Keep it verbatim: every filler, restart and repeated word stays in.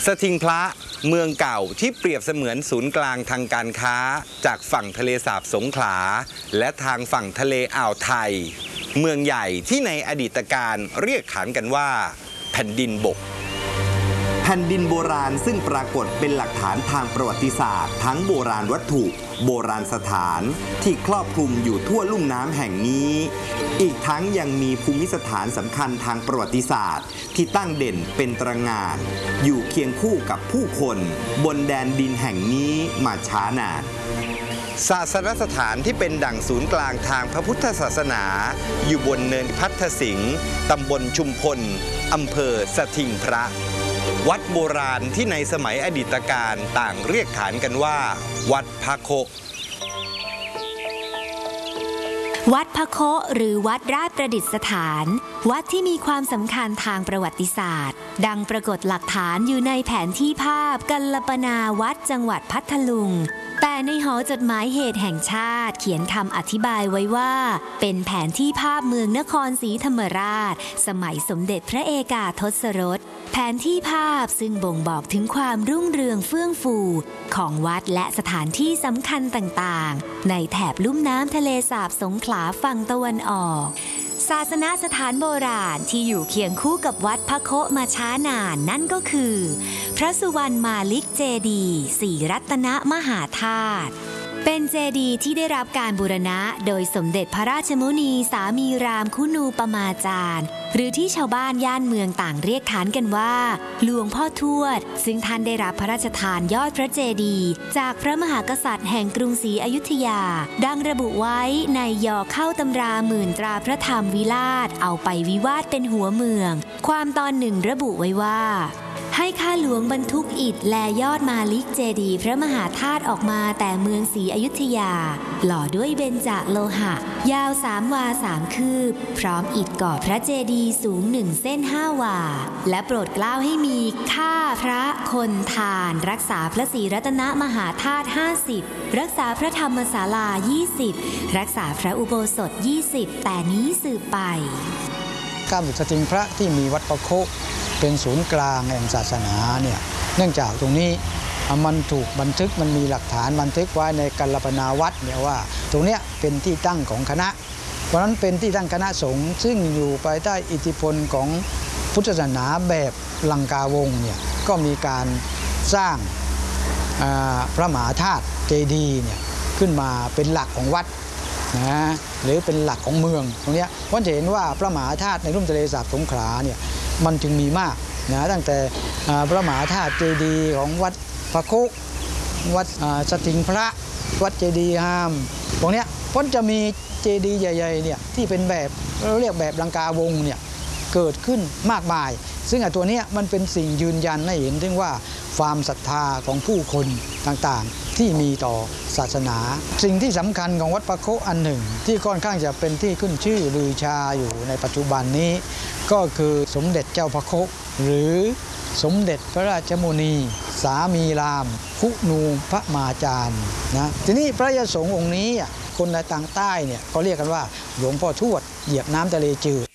สถิงพระเมืองเก่าที่เปรียบเสมือนศูนย์กลางทางการค้าจากฝั่งทะเลสาบสงขลาและทางฝั่งทะเลอ่าวไทยเมืองใหญ่ที่ในอดีตการเรียกขานกันว่าแผ่นดินบกแผ่นดินโบราณซึ่งปรากฏเป็นหลักฐานทางประวัติศาสตร์ทั้งโบราณวัตถุโบราณสถานที่ครอบคลุมอยู่ทั่วลุ่มน้ำแห่งนี้อีกทั้งยังมีภูมิสถานสำคัญทางประวัติศาสตร์ที่ตั้งเด่นเป็นตระหง่านอยู่เคียงคู่กับผู้คนบนแดนดินแห่งนี้มาช้านานศาสนสถานที่เป็นดั่งศูนย์กลางทางพระพุทธศาสนาอยู่บนเนินพัทธสิงห์ตำบลชุมพลอำเภอสถิงพระวัดโบราณที่ในสมัยอดีตการต่างเรียกขานกันว่าวัดพระโควัดพระโคหรือวัดราชประดิษฐานวัดที่มีความสำคัญทางประวัติศาสตร์ดังปรากฏหลักฐานอยู่ในแผนที่ภาพกัลปนาวัดจังหวัดพัทลุงแต่ในหอจดหมายเหตุแห่งชาติเขียนคำอธิบายไว้ว่าเป็นแผนที่ภาพเมืองนครศรีธรรมราชสมัยสมเด็จพระเอกาทศรสแผนที่ภาพซึ่งบ่งบอกถึงความรุ่งเรืองเฟื่องฟูของวัดและสถานที่สำคัญต่างๆในแถบลุ่มน้ำทะเลสาบสงขลาฝั่งตะวันออกศาสนสถานโบราณที่อยู่เคียงคู่กับวัดพระโคมาช้านานนั่นก็คือพระสุวรรณมาลิกเจดีย์ศรีรัตนมหาธาตุเป็นเจดีย์ที่ได้รับการบูรณะโดยสมเด็จพระราชมุนีสามีรามคุนูปมาจารย์หรือที่ชาวบ้านย่านเมืองต่างเรียกขานกันว่าหลวงพ่อทวดซึ่งท่านได้รับพระราชทานยอดพระเจดีย์จากพระมหากษัตริย์แห่งกรุงศรีอยุธยาดังระบุไว้ในยอเข้าตำราหมื่นตราพระธรรมวิราชเอาไปวิวาทเป็นหัวเมืองความตอนหนึ่งระบุไว้ว่าให้ข้าหลวงบรรทุกอิฐแลยอดมาลิกเจดีย์พระมหาธาตุออกมาแต่เมืองศรีอยุธยาหล่อด้วยเบญจโลหะยาวสามวาสามคืบพร้อมอิฐก่อพระเจดีย์สูงหนึ่งเส้นห้าวาและโปรดเกล้าให้มีข้าพระคนทานรักษาพระศรีรัตนมหาธาตุห้าสิบรักษาพระธรรมศาลายี่สิบรักษาพระอุโบสถยี่สิบแต่นี้สืบไปการบุกสถิงพระที่มีวัดพระโคเป็นศูนย์กลางแห่งศาสนาเนี่ยเนื่องจากตรงนี้มันถูกบันทึกมันมีหลักฐานบันทึกไว้ในกัลปนาวัดเนี่ยว่าตรงเนี้ยเป็นที่ตั้งของคณะเพราะนั้นเป็นที่ตั้งคณะสงฆ์ซึ่งอยู่ภายใต้อิทธิพลของพุทธศาสนาแบบลังกาวงศ์เนี่ยก็มีการสร้างพระมหาธาตุเจดีย์เนี่ยขึ้นมาเป็นหลักของวัดนะหรือเป็นหลักของเมืองตรงนี้เพราะจะเห็นว่าพระมหาธาตุในลุ่มทะเลสาบสงขลาเนี่ยมันจึงมีมากนะตั้งแต่พระมหาธาตุเจดีย์ของวัดพระโควัดสถิงพระวัดเจดีย์ฮามตรงนี้เพราะจะมีเจดีย์ใหญ่ๆเนี่ยที่เป็นแบบเราเรียกแบบลังกาวงศ์เนี่ยเกิดขึ้นมากมายซึ่งตัวนี้มันเป็นสิ่งยืนยันให้เห็นถึงว่าความศรัทธาของผู้คนต่างๆที่มีต่อศาสนาสิ่งที่สำคัญของวัดพระโคอันหนึ่งที่ค่อนข้างจะเป็นที่ขึ้นชื่อลือชาอยู่ในปัจจุบันนี้ก็คือสมเด็จเจ้าพระโคหรือสมเด็จพระราชมุนีสามีรามคุนูพระมาจารย์นะทีนี้พระยาสงฆ์องค์นี้คนในทางใต้เนี่ยเขาเรียกกันว่าหลวงพ่อทวดเหยียบน้ำทะเลจืด